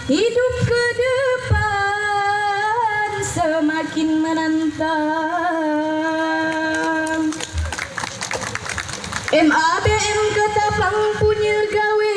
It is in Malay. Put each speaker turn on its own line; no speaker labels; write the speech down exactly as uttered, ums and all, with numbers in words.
hidup ke depan semakin menantang. M A B M ketapang punya gawe